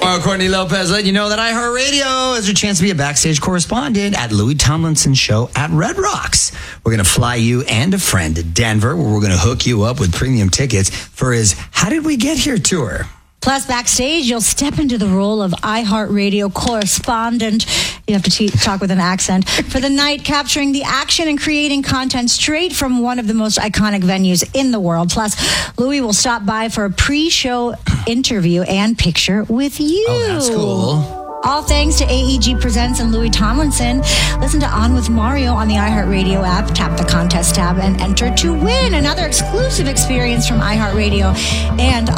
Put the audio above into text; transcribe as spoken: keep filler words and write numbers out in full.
Well, Courtney Lopez letting you know that iHeartRadio is your chance to be a backstage correspondent at Louis Tomlinson's show at Red Rocks. We're going to fly you and a friend to Denver, where we're going to hook you up with premium tickets for his How Did We Get Here tour. Plus, backstage, you'll step into the role of iHeartRadio correspondent. You have to te- talk with an accent. For the night, capturing the action and creating content straight from one of the most iconic venues in the world. Plus, Louis will stop by for a pre-show interview and picture with you. Oh, that's cool. All thanks to A E G Presents and Louis Tomlinson. Listen to On With Mario on the iHeartRadio app. Tap the contest tab and enter to win another exclusive experience from iHeartRadio and